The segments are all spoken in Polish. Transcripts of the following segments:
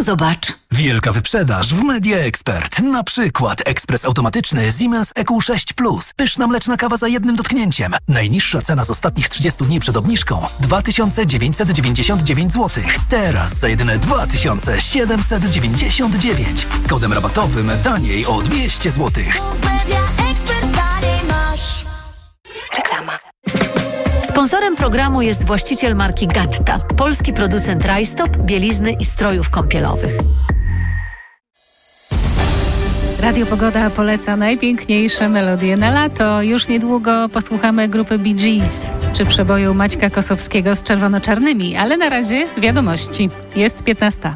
Sam zobacz. Wielka wyprzedaż w Media Expert. Na przykład ekspres automatyczny Siemens EQ6 Plus. Pyszna mleczna kawa za jednym dotknięciem. Najniższa cena z ostatnich 30 dni przed obniżką 2999 zł. Teraz za jedyne 2799. Z kodem rabatowym taniej o 200 zł. Reklama. Sponsorem programu jest właściciel marki Gatta, polski producent rajstop, bielizny i strojów kąpielowych. Radio Pogoda poleca najpiękniejsze melodie na lato. Już niedługo posłuchamy grupy Bee Gees czy przeboju Maćka Kosowskiego z czerwono-czarnymi, ale na razie wiadomości. Jest 15.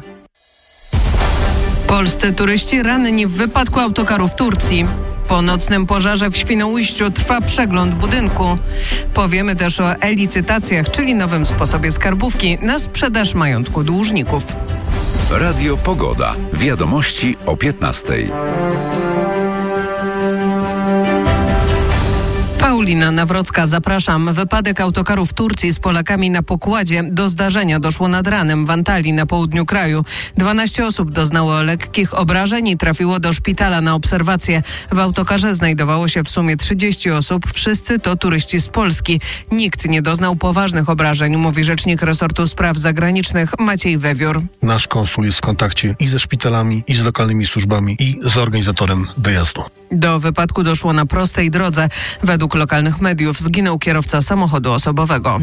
Polscy turyści ranni w wypadku autokaru w Turcji. Po nocnym pożarze w Świnoujściu trwa przegląd budynku. Powiemy też o e-licytacjach, czyli nowym sposobie skarbówki na sprzedaż majątku dłużników. Radio Pogoda. Wiadomości o 15:00. Paulina Nawrocka, zapraszam. Wypadek autokaru w Turcji z Polakami na pokładzie. Do zdarzenia doszło nad ranem w Antalii na południu kraju. 12 osób doznało lekkich obrażeń i trafiło do szpitala na obserwację. W autokarze znajdowało się w sumie 30 osób. Wszyscy to turyści z Polski. Nikt nie doznał poważnych obrażeń, mówi rzecznik resortu spraw zagranicznych Maciej Wewiór. Nasz konsul jest w kontakcie i ze szpitalami, i z lokalnymi służbami, i z organizatorem wyjazdu. Do wypadku doszło na prostej drodze. Według lokalnych mediów zginął kierowca samochodu osobowego.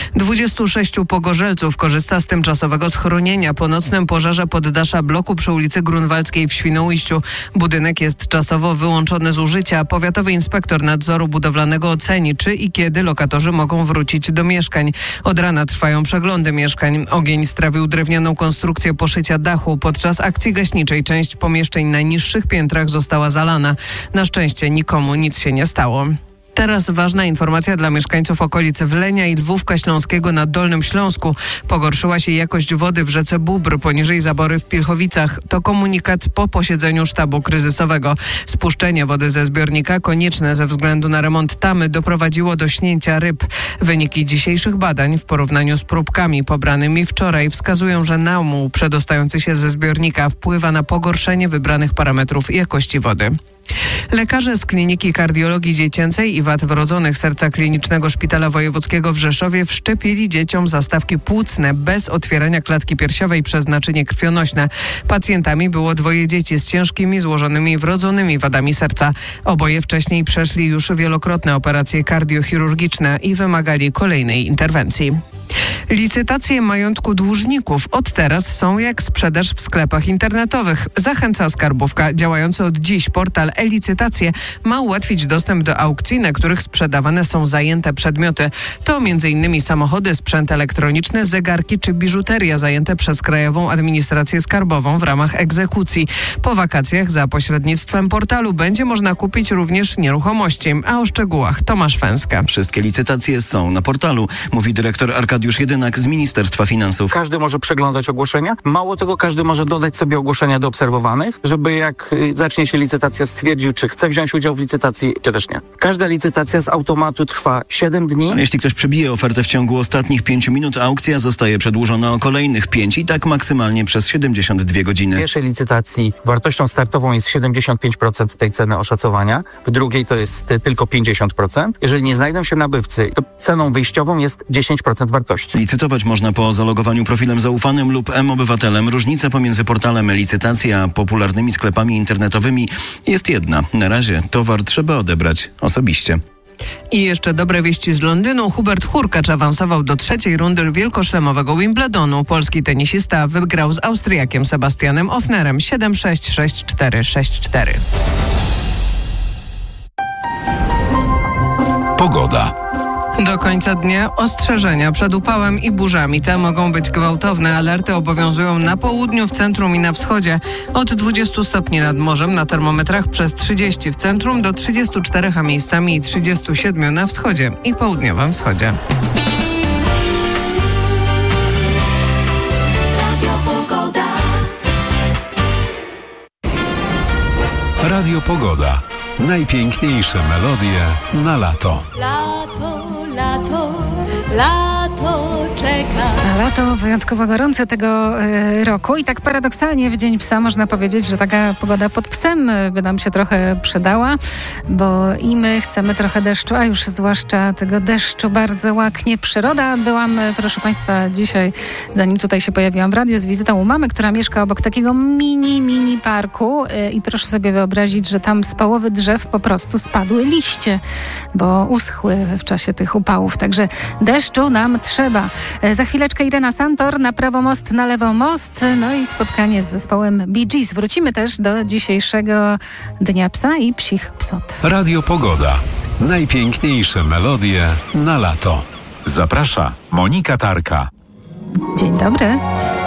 26 pogorzelców korzysta z tymczasowego schronienia po nocnym pożarze poddasza bloku przy ulicy Grunwaldzkiej w Świnoujściu. Budynek jest czasowo wyłączony z użycia. Powiatowy inspektor nadzoru budowlanego oceni, czy i kiedy lokatorzy mogą wrócić do mieszkań. Od rana trwają przeglądy mieszkań. Ogień strawił drewnianą konstrukcję poszycia dachu. Podczas akcji gaśniczej część pomieszczeń na niższych piętrach została zalana. Na szczęście nikomu nic się nie stało. Teraz ważna informacja dla mieszkańców okolic Wlenia i Lwówka Śląskiego na Dolnym Śląsku. Pogorszyła się jakość wody w rzece Bóbr poniżej Zabory w Pilchowicach. To komunikat po posiedzeniu sztabu kryzysowego. Spuszczenie wody ze zbiornika konieczne ze względu na remont tamy doprowadziło do śnięcia ryb. Wyniki dzisiejszych badań w porównaniu z próbkami pobranymi wczoraj wskazują, że namuł przedostający się ze zbiornika wpływa na pogorszenie wybranych parametrów jakości wody. Lekarze z Kliniki Kardiologii Dziecięcej i Wad Wrodzonych Serca Klinicznego Szpitala Wojewódzkiego w Rzeszowie wszczepili dzieciom zastawki płucne bez otwierania klatki piersiowej przez naczynie krwionośne. Pacjentami było 2 dzieci z ciężkimi, złożonymi wrodzonymi wadami serca. Oboje wcześniej przeszli już wielokrotne operacje kardiochirurgiczne i wymagali kolejnej interwencji. Licytacje majątku dłużników od teraz są jak sprzedaż w sklepach internetowych. Zachęca skarbówka. Działający od dziś portal e-licytacje ma ułatwić dostęp do aukcji, na których sprzedawane są zajęte przedmioty. To m.in. samochody, sprzęt elektroniczny, zegarki czy biżuteria zajęte przez Krajową Administrację Skarbową w ramach egzekucji. Po wakacjach za pośrednictwem portalu będzie można kupić również nieruchomości. A o szczegółach Tomasz Fęska. Wszystkie licytacje są na portalu, mówi dyrektor Arkadiusz Jedynak z Ministerstwa Finansów. Każdy może przeglądać ogłoszenia. Mało tego, każdy może dodać sobie ogłoszenia do obserwowanych, żeby jak zacznie się licytacja stwierdził, czy chce wziąć udział w licytacji, czy też nie. Każda licytacja z automatu trwa 7 dni. Ale jeśli ktoś przebije ofertę w ciągu ostatnich 5 minut, aukcja zostaje przedłużona o kolejnych 5 i tak maksymalnie przez 72 godziny. W pierwszej licytacji wartością startową jest 75% tej ceny oszacowania. W drugiej to jest tylko 50%. Jeżeli nie znajdą się nabywcy, to ceną wyjściową jest 10% wartości. Licytować można po zalogowaniu profilem zaufanym lub m-obywatelem. Różnica pomiędzy portalem e-licytacji a popularnymi sklepami internetowymi jest jedna. Na razie towar trzeba odebrać osobiście. I jeszcze dobre wieści z Londynu. Hubert Hurkacz awansował do 3. rundy wielkoszlemowego Wimbledonu. Polski tenisista wygrał z Austriakiem Sebastianem Ofnerem 7-6, 6-4, 6-4. Pogoda. Do końca dnia ostrzeżenia przed upałem i burzami. Te mogą być gwałtowne. Alerty obowiązują na południu, w centrum i na wschodzie. Od 20 stopni nad morzem na termometrach przez 30 w centrum do 34, a miejscami i 37 na wschodzie i południowym wschodzie. Radio Pogoda. Najpiękniejsze melodie na lato. Lato, lato, lato, czeka. Lato wyjątkowo gorące tego roku i tak paradoksalnie w Dzień Psa można powiedzieć, że taka pogoda pod psem by nam się trochę przydała, bo i my chcemy trochę deszczu, a już zwłaszcza tego deszczu bardzo łaknie przyroda. Byłam, proszę Państwa, dzisiaj, zanim tutaj się pojawiłam w radiu, z wizytą u mamy, która mieszka obok takiego mini parku i proszę sobie wyobrazić, że tam z połowy drzew po prostu spadły liście, bo uschły w czasie tych upałów. Także deszczu nam trzeba. Za chwileczkę Irena Santor, na prawo most, na lewo most, no i spotkanie z zespołem Bee Gees. Wrócimy też do dzisiejszego Dnia Psa i Psich Psot. Radio Pogoda. Najpiękniejsze melodie na lato. Zaprasza Monika Tarka. Dzień dobry.